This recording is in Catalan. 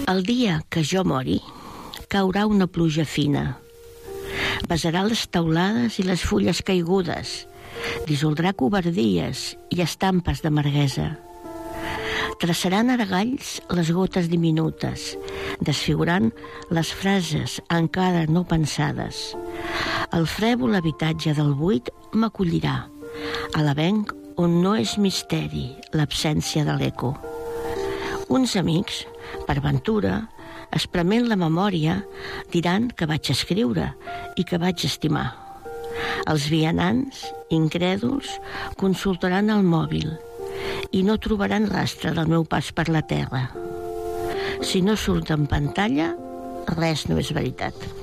El dia que jo mori, caurà una pluja fina. Besarà les teulades i les fulles caigudes, dissoldrà covardies i estampes d'amarguesa. Traçaran aragalls les gotes diminutes, desfigurant les frases encara no pensades. El frèvol habitatge del buit m'acollirà, a l'avenc on no és misteri l'absència de l'eco. Uns amics, per ventura, esprement la memòria, diran que vaig escriure i que vaig estimar. Els vianants, incrèduls, consultaran el mòbil i no trobaran rastre del meu pas per la terra. Si no surt en pantalla, res no és veritat.